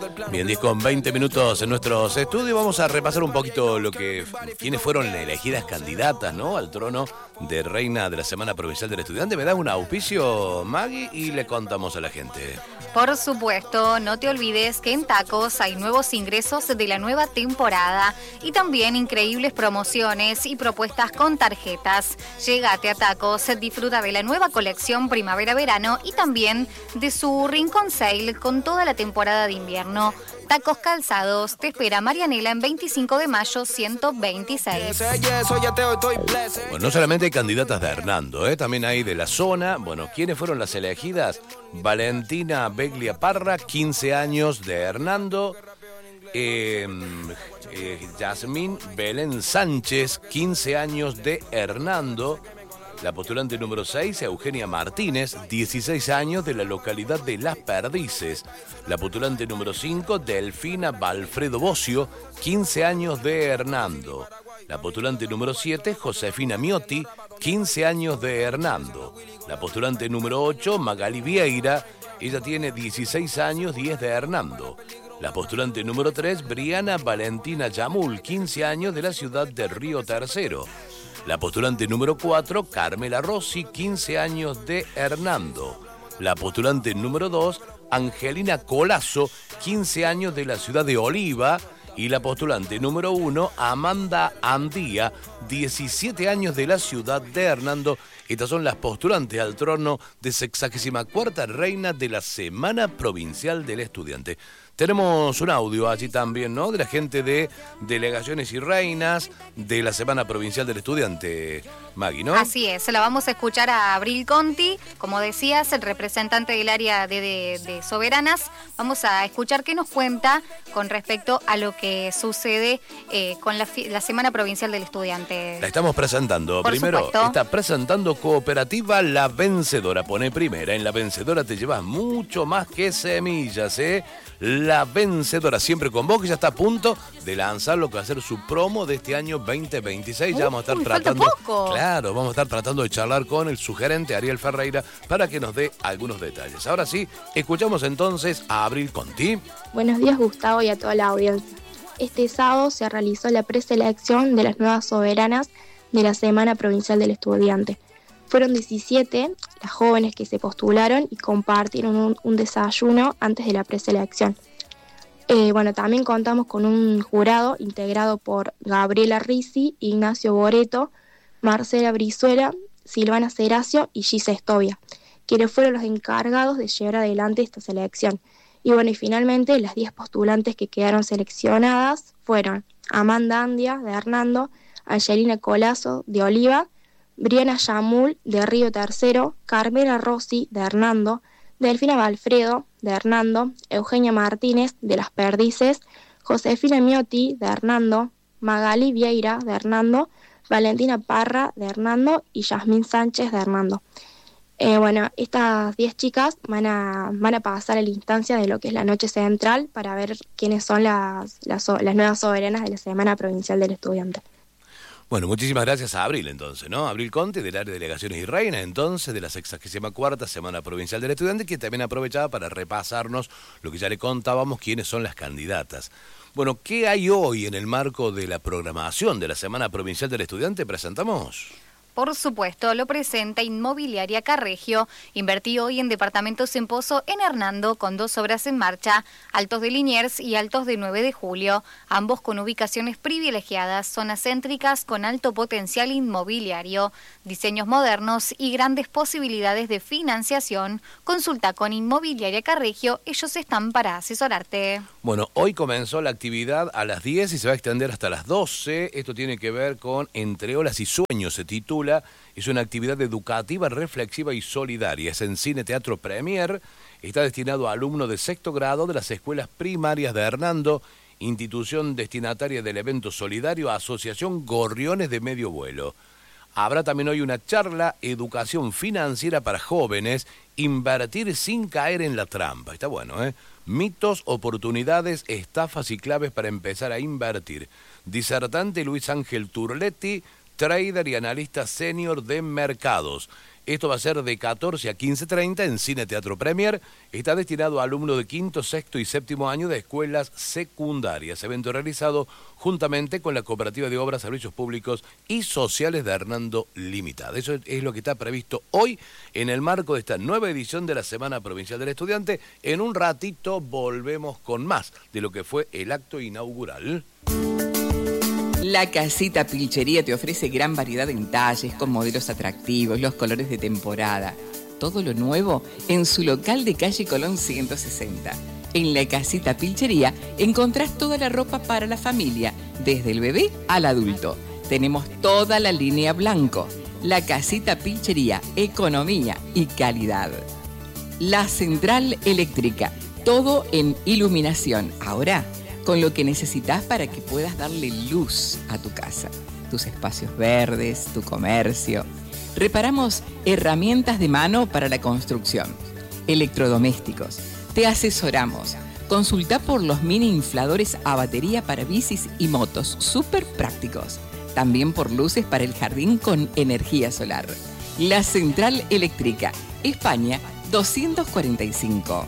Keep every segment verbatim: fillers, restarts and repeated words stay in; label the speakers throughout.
Speaker 1: Bien, diez con veinte minutos en nuestros estudios. Vamos a repasar un poquito lo que quiénes fueron elegidas candidatas, ¿no?, al trono de reina de la Semana Provincial del Estudiante. Me da un auspicio, Maggie, y le contamos a la gente.
Speaker 2: Por supuesto, no te olvides que en Tacos hay nuevos ingresos de la nueva temporada y también increíbles promociones y propuestas con tarjetas. Llegate a Tacos, disfruta de la nueva colección primavera-verano y también de su Rincón Sale con toda la temporada de invierno. Tacos Calzados te espera Marianela en veinticinco de mayo ciento veintiséis.
Speaker 1: Bueno, no solamente hay candidatas de Hernando, ¿eh? También hay de la zona. Bueno, ¿quiénes fueron las elegidas? Valentina Beglia Parra, quince años de Hernando. Eh, eh, Yasmín Belén Sánchez, quince años de Hernando. La postulante número seis, Eugenia Martínez, dieciséis años, de la localidad de Las Perdices. La postulante número cinco, Delfina Valfredo Bocio, quince años de Hernando. La postulante número siete, Josefina Miotti, quince años de Hernando. La postulante número ocho, Magali Vieira, ella tiene dieciséis años y es de Hernando. La postulante número tres, Briana Valentina Yamul, quince años, de la ciudad de Río Tercero. La postulante número cuatro, Carmela Rossi, quince años, de Hernando. La postulante número dos, Angelina Colazo, quince años, de la ciudad de Oliva. Y la postulante número uno, Amanda Andía, diecisiete años, de la ciudad de Hernando. Estas son las postulantes al trono de sexagésima cuarta reina de la Semana Provincial del Estudiante. Tenemos un audio allí también, ¿no?, de la gente de Delegaciones y Reinas de la Semana Provincial del Estudiante, Maggie, ¿no?
Speaker 2: Así es, la vamos a escuchar a Abril Conti, como decías, el representante del área de, de, de Soberanas. Vamos a escuchar qué nos cuenta con respecto a lo que sucede eh, con la, la Semana Provincial del Estudiante.
Speaker 1: La estamos presentando.
Speaker 2: Por
Speaker 1: Primero,
Speaker 2: supuesto.
Speaker 1: Está presentando Cooperativa La Vencedora. Pone primera. En La Vencedora te llevas mucho más que semillas, ¿eh? La Vencedora, siempre con vos, que ya está a punto de lanzar lo que va a ser su promo de este año veinte veintiséis. Ya vamos a estar
Speaker 2: Uy,
Speaker 1: tratando.
Speaker 2: falta poco.
Speaker 1: Claro, vamos a estar tratando de charlar con el sugerente Ariel Ferreira para que nos dé algunos detalles. Ahora sí, escuchamos entonces a Abril Conti.
Speaker 3: Buenos días, Gustavo, y a toda la audiencia. Este sábado se realizó la preselección de las nuevas soberanas de la Semana Provincial del Estudiante. Fueron diecisiete las jóvenes que se postularon y compartieron un, un desayuno antes de la preselección. Eh, bueno, también contamos con un jurado integrado por Gabriela Risi, Ignacio Boreto, Marcela Brizuela, Silvana Ceracio y Gisa Estovia, quienes fueron los encargados de llevar adelante esta selección. Y bueno, y finalmente las diez postulantes que quedaron seleccionadas fueron Amanda Andia, de Hernando, Angelina Colazo, de Oliva, Briana Yamul, de Río Tercero, Carmela Rossi, de Hernando, Delfina Valfredo, de Hernando, Eugenia Martínez, de Las Perdices, Josefina Miotti, de Hernando, Magali Vieira, de Hernando, Valentina Parra, de Hernando, y Yasmín Sánchez, de Hernando. Eh, bueno, estas diez chicas van a, van a pasar a la instancia de lo que es la noche central para ver quiénes son las, las, las nuevas soberanas de la Semana Provincial del Estudiante.
Speaker 1: Bueno, muchísimas gracias a Abril, entonces, ¿no? Abril Conte, del área de Delegaciones y Reinas, entonces, de la sexagésima cuarta Semana Provincial del Estudiante, que también aprovechaba para repasarnos lo que ya le contábamos, quiénes son las candidatas. Bueno, ¿qué hay hoy en el marco de la programación de la Semana Provincial del Estudiante? ¿Presentamos?
Speaker 2: Por supuesto, lo presenta Inmobiliaria Carregio. Invertí hoy en departamentos en Pozo en Hernando con dos obras en marcha, Altos de Liniers y Altos de nueve de julio, ambos con ubicaciones privilegiadas, zonas céntricas con alto potencial inmobiliario, diseños modernos y grandes posibilidades de financiación. Consulta con Inmobiliaria Carregio, ellos están para asesorarte.
Speaker 1: Bueno, hoy comenzó la actividad a las diez y se va a extender hasta las doce. Esto tiene que ver con Entre Olas y Sueños, se titula. Es una actividad educativa, reflexiva y solidaria. Es en Cine Teatro Premier. Está destinado a alumnos de sexto grado de las escuelas primarias de Hernando, institución destinataria del evento solidario, Asociación Gorriones de Medio Vuelo. Habrá también hoy una charla, Educación Financiera para Jóvenes, Invertir sin caer en la trampa. Está bueno, ¿eh? Mitos, oportunidades, estafas y claves para empezar a invertir. Disertante Luis Ángel Turletti, trader y analista senior de mercados. Esto va a ser de catorce a quince treinta en Cine Teatro Premier. Está destinado a alumnos de quinto, sexto y séptimo año de escuelas secundarias. Evento realizado juntamente con la Cooperativa de Obras, Servicios Públicos y Sociales de Hernando Limitada. Eso es lo que está previsto hoy en el marco de esta nueva edición de la Semana Provincial del Estudiante. En un ratito volvemos con más de lo que fue el acto inaugural.
Speaker 4: La Casita Pilchería te ofrece gran variedad de entalles con modelos atractivos, los colores de temporada. Todo lo nuevo en su local de calle Colón ciento sesenta. En la Casita Pilchería encontrás toda la ropa para la familia, desde el bebé al adulto. Tenemos toda la línea blanco. La Casita Pilchería, economía y calidad. La Central Eléctrica, todo en iluminación. Ahora, con lo que necesitas para que puedas darle luz a tu casa, tus espacios verdes, tu comercio. Reparamos herramientas de mano para la construcción, electrodomésticos. Te asesoramos. Consulta por los mini infladores a batería para bicis y motos, súper prácticos. También por luces para el jardín con energía solar. La Central Eléctrica, España doscientos cuarenta y cinco.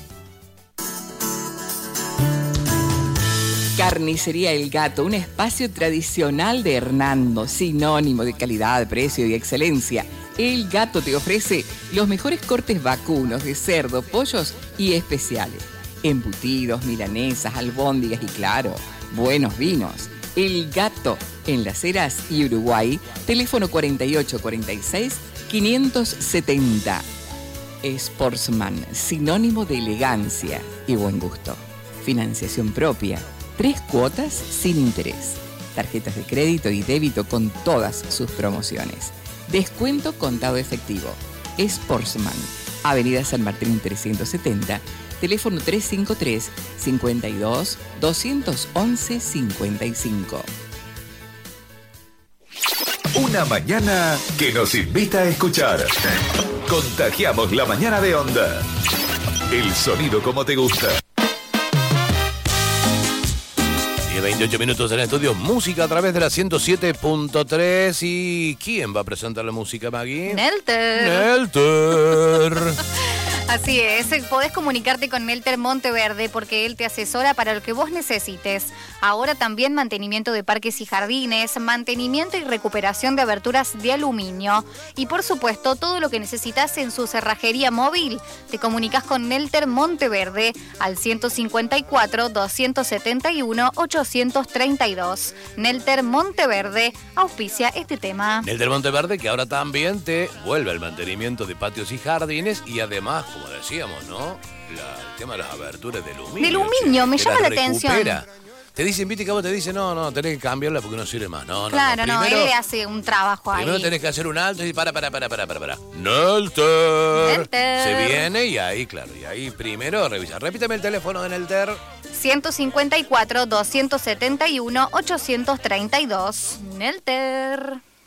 Speaker 4: Carnicería El Gato, un espacio tradicional de Hernando, sinónimo de calidad, precio y excelencia. El Gato te ofrece los mejores cortes vacunos de cerdo, pollos y especiales. Embutidos, milanesas, albóndigas y claro, buenos vinos. El Gato, en Las Heras y Uruguay, teléfono cuarenta y ocho cuarenta y seis quinientos setenta. Sportsman, sinónimo de elegancia y buen gusto. Financiación propia. Tres cuotas sin interés. Tarjetas de crédito y débito con todas sus promociones. Descuento contado efectivo. Sportsman, Avenida San Martín trescientos setenta, teléfono trescientos cincuenta y tres, cincuenta y dos, doscientos once, cincuenta y cinco.
Speaker 5: Una mañana que nos invita a escuchar. Contagiamos la mañana de Onda. El sonido como te gusta.
Speaker 1: veintiocho minutos en el estudio, música a través de la ciento siete punto tres. ¿Y quién va a presentar la música, Maggie?
Speaker 2: Nelter.
Speaker 1: Nelter.
Speaker 2: Así es, podés comunicarte con Nelter Monteverde porque él te asesora para lo que vos necesites. Ahora también mantenimiento de parques y jardines, mantenimiento y recuperación de aberturas de aluminio. Y por supuesto, todo lo que necesitas en su cerrajería móvil. Te comunicas con Nelter Monteverde al ciento cincuenta y cuatro, doscientos setenta y uno, ochocientos treinta y dos. Nelter Monteverde auspicia este tema.
Speaker 1: Nelter Monteverde, que ahora también te vuelve al mantenimiento de patios y jardines y además, como decíamos, ¿no? La, el tema de las aberturas de aluminio.
Speaker 2: De aluminio, me llama la atención.
Speaker 1: Te dicen, viste, que vos te dicen, no, no, tenés que cambiarla porque no sirve más. No, no,
Speaker 2: claro,
Speaker 1: no.
Speaker 2: no,
Speaker 1: Primero,
Speaker 2: él le hace un trabajo ahí.
Speaker 1: Primero tenés que hacer un alto y para, para, para, para, para, para. Nelter.
Speaker 2: Nelter.
Speaker 1: Se viene y ahí, claro, y ahí primero revisa. Repíteme el teléfono de Nelter.
Speaker 2: ciento cincuenta y cuatro, doscientos setenta y uno, ochocientos treinta y dos. Nelter.